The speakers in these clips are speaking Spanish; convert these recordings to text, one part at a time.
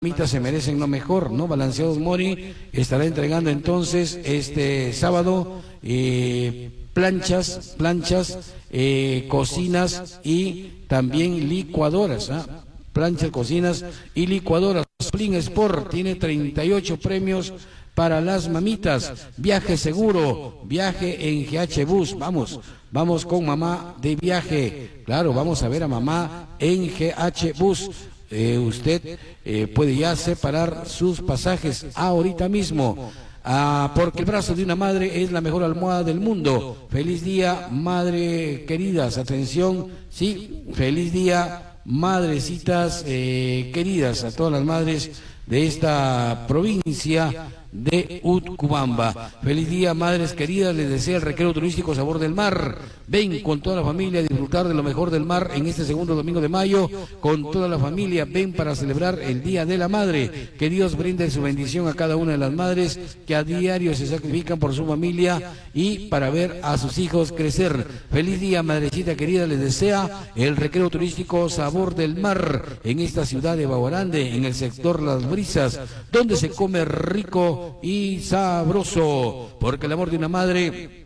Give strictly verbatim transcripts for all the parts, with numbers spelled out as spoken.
Mamitas se merecen lo mejor, ¿no? Balanceados Mori estará entregando entonces este sábado eh, planchas, planchas, eh, cocinas y también licuadoras, ¿ah? Planchas, cocinas y licuadoras. Spring Sport tiene treinta y ocho premios para las mamitas. Viaje seguro, viaje en G H Bus. Vamos, vamos con mamá de viaje. Claro, vamos a ver a mamá en G H Bus. Eh, usted eh, puede ya separar sus pasajes ahorita mismo, ah, porque el brazo de una madre es la mejor almohada del mundo. Feliz día, madre queridas, atención, sí, feliz día, madrecitas eh, queridas, a todas las madres de esta provincia de Utcubamba. Feliz día, madres queridas, les desea el recreo turístico Sabor del Mar. Ven con toda la familia a disfrutar de lo mejor del mar en este segundo domingo de mayo. Con toda la familia, ven para celebrar el Día de la Madre. Que Dios brinde su bendición a cada una de las madres que a diario se sacrifican por su familia y para ver a sus hijos crecer. Feliz día, madrecita querida, les desea el recreo turístico Sabor del Mar en esta ciudad de Baguarande, en el sector Las Brisas, donde se come rico y sabroso, porque el amor de una madre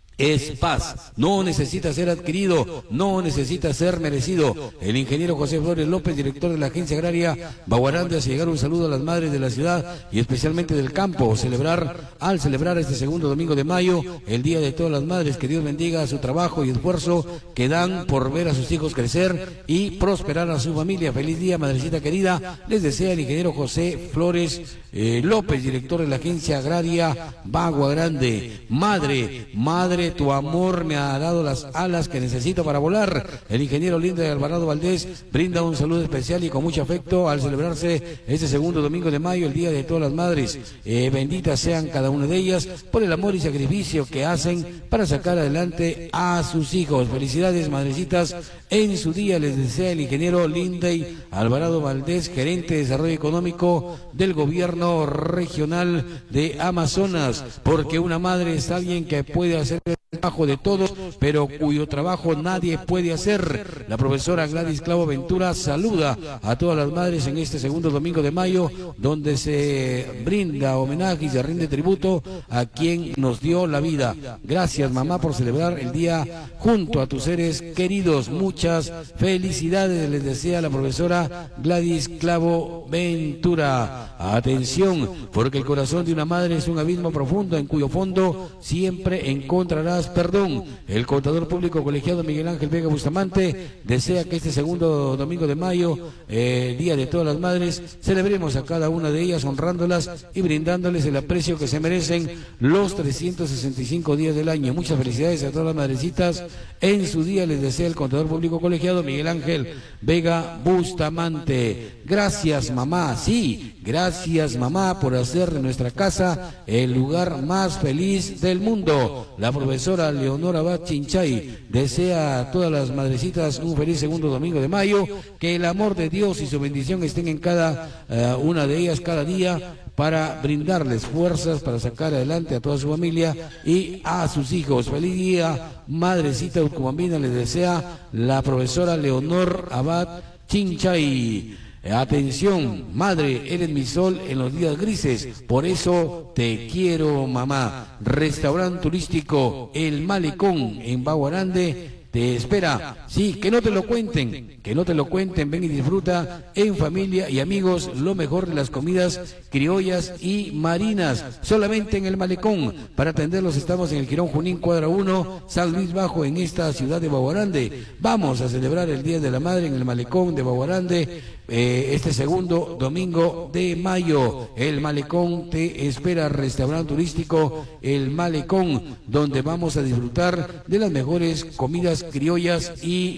es paz, no necesita ser adquirido, no necesita ser merecido. El ingeniero José Flores López, director de la Agencia Agraria Baguarande, hace llegar un saludo a las madres de la ciudad y especialmente del campo, celebrar, al celebrar este segundo domingo de mayo, el Día de todas las madres. Que Dios bendiga su trabajo y esfuerzo que dan por ver a sus hijos crecer y prosperar a su familia. Feliz día, madrecita querida, les desea el ingeniero José Flores eh, López, director de la Agencia Agraria Baguarande. Madre, madre, tu amor me ha dado las alas que necesito para volar. El ingeniero Linda de Alvarado Valdés brinda un saludo especial y con mucho afecto al celebrarse este segundo domingo de mayo, el Día de todas las madres. Eh, benditas sean cada una de ellas por el amor y sacrificio que hacen para sacar adelante a sus hijos. Felicidades, madrecitas, en su día. Les desea el ingeniero Linday Alvarado Valdés, gerente de desarrollo económico del gobierno regional de Amazonas, porque una madre es alguien que puede hacer el trabajo de todos, pero cuyo trabajo nadie puede hacer. La profesora Gladys Clavo Ventura saluda a todas las madres en este segundo domingo de mayo, donde se brinda homenaje y se rinde tributo a quien nos dio la vida. Gracias, mamá, por celebrar el día junto a tus seres queridos. Muchas felicidades, les desea la profesora Gladys Clavo Ventura. Atención, porque el corazón de una madre es un abismo profundo en cuyo fondo siempre encontrarás perdón. El contador público colegiado Miguel Ángel Vega Bustamante desea que este segundo domingo de mayo, eh, Día de todas las madres, celebremos a cada una de ellas honrándolas y brindándoles el aprecio que se merecen los trescientos sesenta y cinco días del año. Muchas felicidades a todas las madrecitas en su día, les desea el contador público colegiado Miguel Ángel Vega Bustamante. Gracias, mamá, sí, gracias, mamá, por hacer de nuestra casa el lugar más feliz del mundo. La profesora Leonora Abad Chinchay desea a todas las madrecitas un feliz segundo domingo de mayo, que el amor de Dios y su bendición estén en cada uh, una de ellas cada día, para brindarles fuerzas para sacar adelante a toda su familia y a sus hijos. Feliz día, madrecita utcubambina, les desea la profesora Leonor Abad Chinchay. Atención, madre, eres mi sol en los días grises, por eso te quiero, mamá. Restaurante turístico El Malecón en Baguarande te espera. Sí, que no te lo cuenten, que no te lo cuenten. Ven y disfruta en familia y amigos lo mejor de las comidas criollas y marinas, solamente en El Malecón. Para atenderlos estamos en el Jirón Junín, cuadra uno, San Luis Bajo, en esta ciudad de Baguarande. Vamos a celebrar el Día de la Madre en El Malecón de Baguarande, eh, este segundo domingo de mayo. El Malecón te espera. Restaurante turístico El Malecón, donde vamos a disfrutar de las mejores comidas criollas y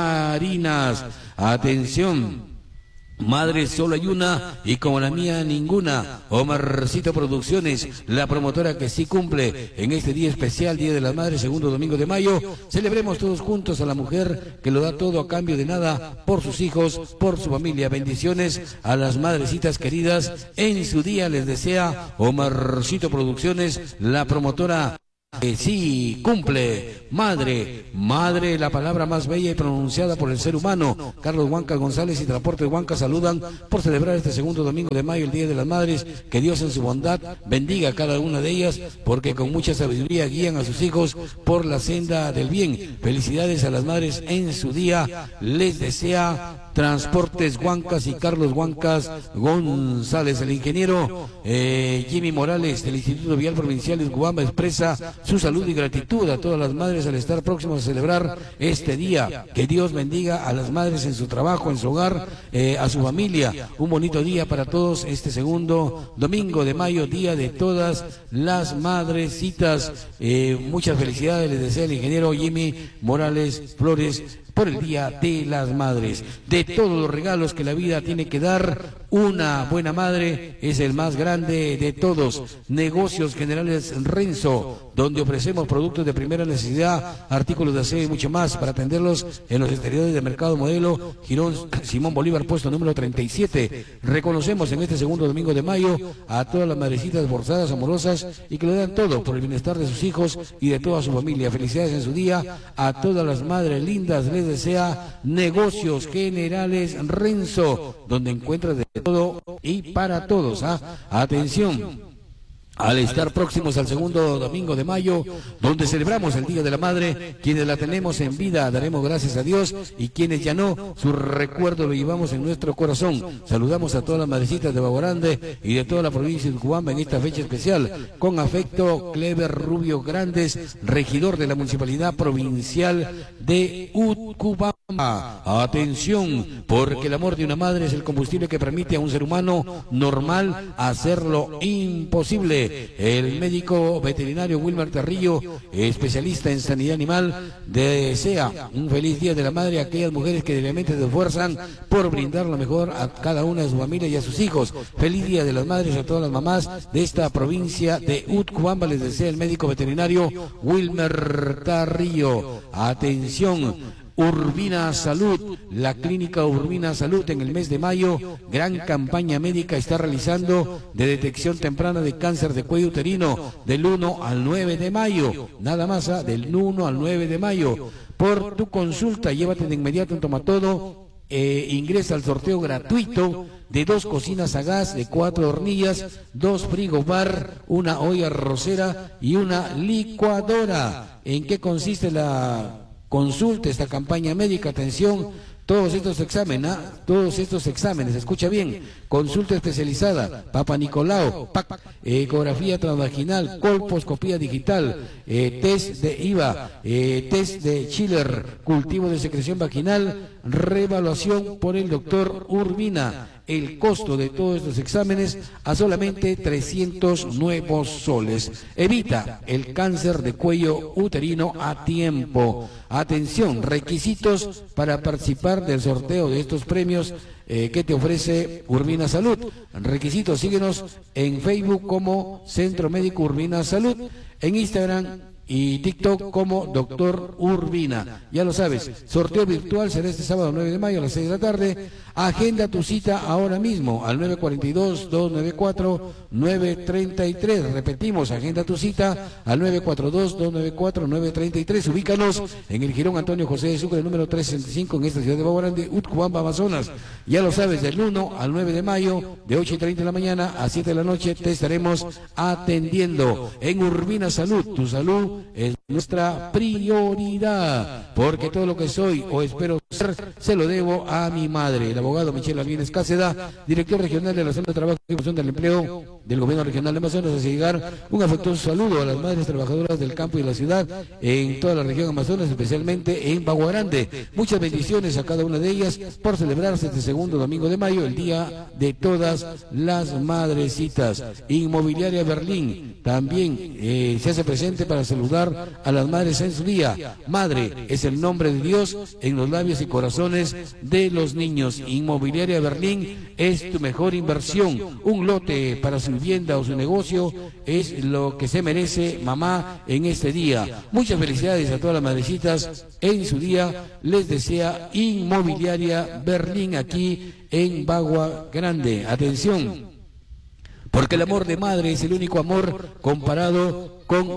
marinas. Atención, madre solo hay una y como la mía ninguna. Omarcito Producciones, la promotora que sí cumple. En este día especial, Día de las Madres, segundo domingo de mayo, celebremos todos juntos a la mujer que lo da todo a cambio de nada por sus hijos, por su familia. Bendiciones a las madrecitas queridas en su día, les desea Omarcito Producciones, la promotora que sí cumple. Madre, madre, la palabra más bella y pronunciada por el ser humano. Carlos Huanca González y Transportes Huanca saludan por celebrar este segundo domingo de mayo, el Día de las Madres. Que Dios en su bondad bendiga a cada una de ellas, porque con mucha sabiduría guían a sus hijos por la senda del bien. Felicidades a las madres en su día. Les desea Transportes Huancas y Carlos Huancas González. El ingeniero eh, Jimmy Morales del Instituto Vial Provincial de Urubamba expresa su salud y gratitud a todas las madres al estar próximos a celebrar este día. Que Dios bendiga a las madres en su trabajo, en su hogar, eh, a su familia. Un bonito día para todos este segundo domingo de mayo, día de todas las madrecitas. Eh, muchas felicidades les desea el ingeniero Jimmy Morales Flores por el Día de las Madres. De todos los regalos que la vida tiene que dar, una buena madre es el más grande de todos. Negocios Generales Renzo, donde ofrecemos productos de primera necesidad, artículos de aseo y mucho más para atenderlos en los exteriores de Mercado Modelo, Girón Simón Bolívar, puesto número treinta y siete. Reconocemos en este segundo domingo de mayo a todas las madrecitas esforzadas, amorosas y que lo dan todo por el bienestar de sus hijos y de toda su familia. Felicidades en su día a todas las madres lindas. Les desea Negocios Generales Renzo, donde encuentras de todo y para todos. ¿ah? Atención. Al estar próximos al segundo domingo de mayo, donde celebramos el Día de la Madre, quienes la tenemos en vida daremos gracias a Dios, y quienes ya no, su recuerdo lo llevamos en nuestro corazón. Saludamos a todas las madrecitas de Baguarande y de toda la provincia de Urubamba en esta fecha especial. Con afecto, Clever Rubio Grandes, regidor de la Municipalidad Provincial de Urubamba. Atención, porque el amor de una madre es el combustible que permite a un ser humano normal hacer lo imposible. El médico veterinario Wilmer Terrillo, especialista en sanidad animal, desea un feliz Día de la Madre a aquellas mujeres que diariamente se esfuerzan por brindar lo mejor a cada una de su familia y a sus hijos. Feliz Día de las Madres a todas las mamás de esta provincia de Utcubamba, les desea el médico veterinario Wilmer Terrillo. Atención, Urbina Salud, la clínica Urbina Salud en el mes de mayo, gran campaña médica está realizando de detección temprana de cáncer de cuello uterino del uno al nueve de mayo, nada más, ¿eh? del uno al nueve de mayo. Por tu consulta, llévate de inmediato un tomatodo, eh, ingresa al sorteo gratuito de dos cocinas a gas de cuatro hornillas, dos frigobar, una olla arrocera y una licuadora. ¿En qué consiste la consulta, esta campaña médica? Atención, todos estos exámenes, ¿ah? todos estos exámenes, escucha bien: consulta especializada, Papa Nicolau, P A C, ecografía transvaginal, colposcopía digital, eh, test de I V A, eh, test de Schiller, cultivo de secreción vaginal, reevaluación por el doctor Urbina. El costo de todos estos exámenes a solamente trescientos nuevos soles. Evita el cáncer de cuello uterino a tiempo. Atención, requisitos para participar del sorteo de estos premios eh, que te ofrece Urbina Salud. Requisitos: síguenos en Facebook como Centro Médico Urbina Salud, en Instagram y TikTok como Doctor Urbina. Ya lo sabes, sorteo virtual será este sábado nueve de mayo a las seis de la tarde. Agenda tu cita ahora mismo al nueve cuatro dos, dos nueve cuatro, nueve tres tres. Repetimos, agenda tu cita al nueve cuatro dos, dos nueve cuatro, nueve tres tres. Ubícanos en el Girón Antonio José de Sucre, número trescientos sesenta y cinco, en esta ciudad de Baguarande, Utcubamba, Amazonas. Ya lo sabes, del uno al nueve de mayo, de ocho y treinta de la mañana a siete de la noche, te estaremos atendiendo. En Urbina Salud, tu salud es nuestra prioridad, porque todo lo que soy o espero ser, se lo debo a mi madre. El abogado Michel Alvines Cáceda, director regional de la Zona de Trabajo y Promoción del Empleo del Gobierno Regional de Amazonas, hace llegar un afectuoso saludo a las madres trabajadoras del campo y de la ciudad en toda la región Amazonas, especialmente en Baguarande. Muchas bendiciones a cada una de ellas por celebrarse este segundo domingo de mayo, el Día de todas las madrecitas. Inmobiliaria Berlín también eh, se hace presente para saludar a las madres en su día. Madre es el nombre de Dios en los labios y corazones de los niños. Inmobiliaria Berlín es tu mejor inversión. Un lote para su vivienda o su negocio es lo que se merece mamá en este día. Muchas felicidades a todas las madrecitas en su día. Les desea Inmobiliaria Berlín aquí en Bagua Grande. Atención, porque el amor de madre es el único amor comparado con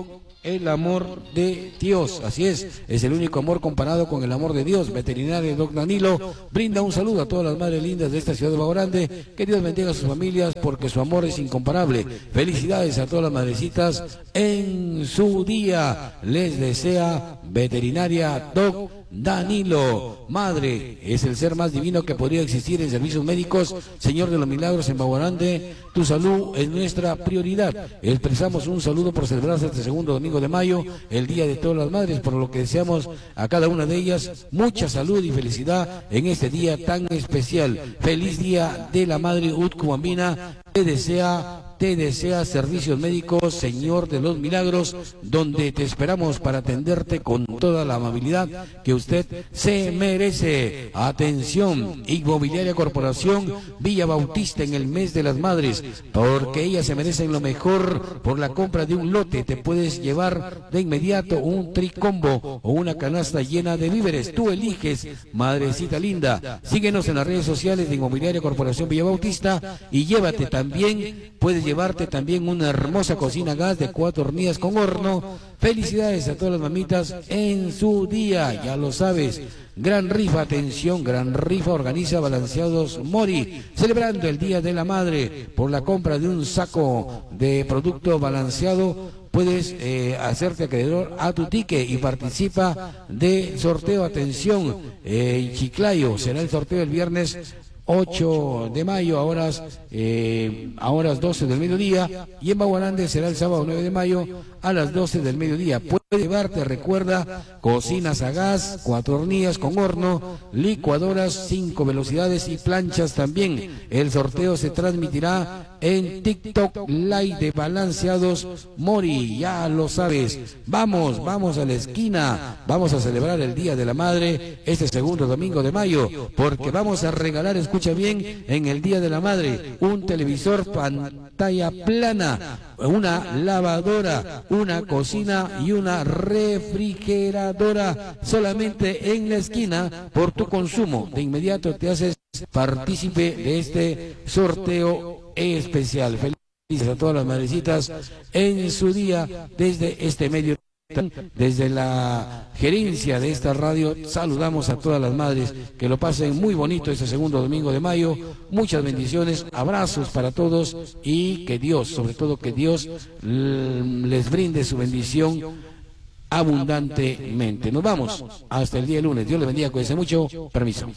el amor de Dios. Así es, es el único amor comparado con el amor de Dios. Veterinario Doc Danilo brinda un saludo a todas las madres lindas de esta ciudad de Bajo Grande. Que Dios bendiga a sus familias porque su amor es incomparable. Felicidades a todas las madrecitas en su día. Les desea Veterinaria Doc Danilo. Madre es el ser más divino que podría existir en servicios médicos. Señor de los milagros en Bajo Grande, tu salud es nuestra prioridad. Expresamos un saludo por celebrarse este segundo domingo de mayo, el Día de todas las madres, por lo que deseamos a cada una de ellas mucha salud y felicidad en este día tan especial. Feliz Día de la Madre Utcubambina. Te desea Te desea servicios médicos, Señor de los Milagros, donde te esperamos para atenderte con toda la amabilidad que usted se merece. Atención, Inmobiliaria Corporación Villa Bautista en el mes de las madres, porque ellas se merecen lo mejor. Por la compra de un lote te puedes llevar de inmediato un tricombo o una canasta llena de víveres. Tú eliges, madrecita linda. Síguenos en las redes sociales de Inmobiliaria Corporación Villa Bautista y llévate también, puedes llevarte también una hermosa cocina a gas de cuatro hornillas con horno. Felicidades a todas las mamitas en su día, ya lo sabes. Gran rifa, atención, gran rifa organiza Balanceados Mori, celebrando el Día de la Madre. Por la compra de un saco de producto balanceado puedes eh, hacerte acreedor a tu ticket y participa de sorteo. Atención, eh, Chiclayo será el sorteo el viernes ocho de mayo a horas, eh, a horas doce del mediodía, y en Bajo Grande será el sábado nueve de mayo a las doce del mediodía. Puede llevarte, recuerda, cocinas a gas, cuatro hornillas con horno, licuadoras, cinco velocidades y planchas también. El sorteo se transmitirá en TikTok Live de Balanceados Mori, ya lo sabes. Vamos, vamos a la esquina, vamos a celebrar el Día de la Madre este segundo domingo de mayo, porque vamos a regalar, escucha bien, en el Día de la Madre, un televisor pantalla plana, una lavadora, una cocina y una refrigeradora, solamente en la esquina. Por tu consumo, de inmediato te haces partícipe de este sorteo especial. Felices a todas las madrecitas en su día desde este medio. Desde la gerencia de esta radio saludamos a todas las madres, que lo pasen muy bonito este segundo domingo de mayo. Muchas bendiciones, abrazos para todos y que Dios, sobre todo que Dios les brinde su bendición abundantemente. Nos vamos hasta el día lunes. Dios les bendiga, cuídense mucho. Permiso.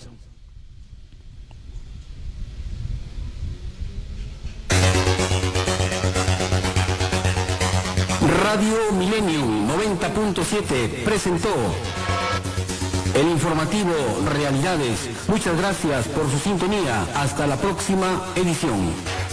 Radio Millennium noventa punto siete presentó el informativo Realidades. Muchas gracias por su sintonía. Hasta la próxima edición.